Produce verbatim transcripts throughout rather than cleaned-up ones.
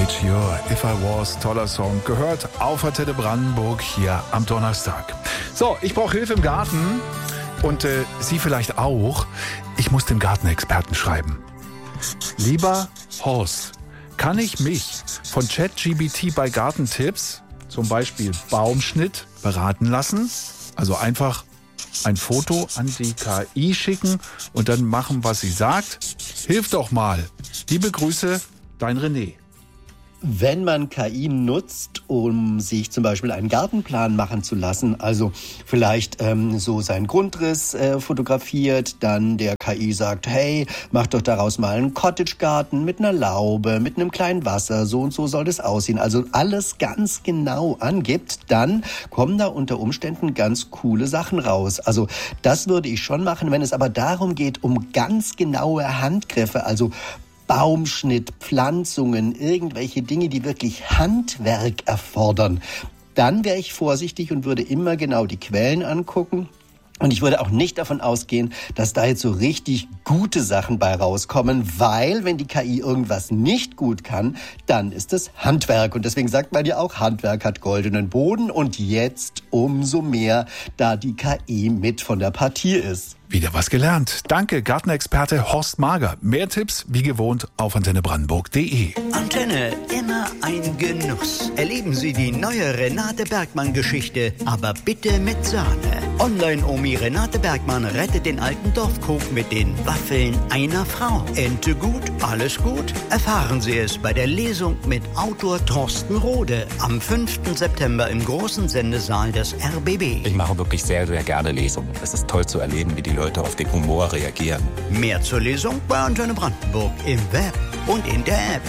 Page, Your If I Was, toller Song, gehört auf Antenne Brandenburg hier am Donnerstag. So, ich brauche Hilfe im Garten und äh, Sie vielleicht auch. Ich muss dem Gartenexperten schreiben. Lieber Horst, kann ich mich von ChatGPT bei Gartentipps, zum Beispiel Baumschnitt, beraten lassen? Also einfach ein Foto an die K I schicken und dann machen, was sie sagt. Hilf doch mal. Liebe Grüße, dein René. Wenn man K I nutzt, um sich zum Beispiel einen Gartenplan machen zu lassen, also vielleicht ähm, so seinen Grundriss äh, fotografiert, dann der K I sagt, hey, mach doch daraus mal einen Cottagegarten mit einer Laube, mit einem kleinen Wasser, so und so soll das aussehen. Also alles ganz genau angibt, dann kommen da unter Umständen ganz coole Sachen raus. Also das würde ich schon machen, wenn es aber darum geht, um ganz genaue Handgriffe, also Baumschnitt, Pflanzungen, irgendwelche Dinge, die wirklich Handwerk erfordern, dann wäre ich vorsichtig und würde immer genau die Quellen angucken. Und ich würde auch nicht davon ausgehen, dass da jetzt so richtig gute Sachen bei rauskommen, weil wenn die K I irgendwas nicht gut kann, dann ist es Handwerk. Und deswegen sagt man ja auch, Handwerk hat goldenen Boden und jetzt umso mehr, da die K I mit von der Partie ist. Wieder was gelernt. Danke, Gartenexperte Horst Mager. Mehr Tipps, wie gewohnt, auf antenne brandenburg punkt de. Antenne, immer ein Genuss. Erleben Sie die neue Renate Bergmann-Geschichte, aber bitte mit Sahne. Online-Omi Renate Bergmann rettet den alten Dorfkrug mit den Waffeln einer Frau. Ente gut, alles gut? Erfahren Sie es bei der Lesung mit Autor Thorsten Rode am fünften September im großen Sendesaal des R B B. Ich mache wirklich sehr, sehr gerne Lesungen. Es ist toll zu erleben, wie die Leute auf den Humor reagieren. Mehr zur Lesung bei Antenne Brandenburg im Web und in der App.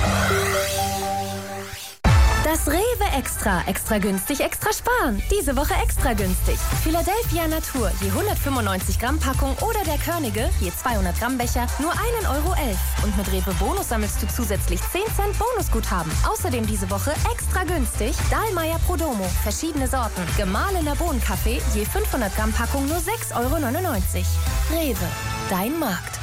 Das Rewe Extra. Extra günstig, extra sparen. Diese Woche extra günstig. Philadelphia Natur, je hundertfünfundneunzig Gramm Packung oder der Körnige, je zweihundert Gramm Becher, nur ein Euro elf. Und mit Rewe Bonus sammelst du zusätzlich zehn Cent Bonusguthaben. Außerdem diese Woche extra günstig Dahlmeier Prodomo, verschiedene Sorten. Gemahlener Bohnenkaffee, je fünfhundert Gramm Packung nur sechs Euro neunundneunzig. Rewe, dein Markt.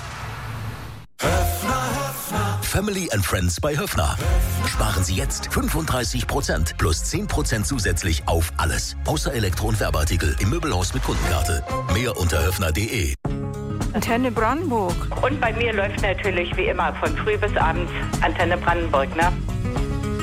Family and Friends bei Höffner. Sparen Sie jetzt fünfunddreißig Prozent plus zehn Prozent zusätzlich auf alles. Außer Elektro- und Werbeartikel im Möbelhaus mit Kundenkarte. Mehr unter höffner punkt de. Antenne Brandenburg. Und bei mir läuft natürlich wie immer von früh bis abends Antenne Brandenburg, ne?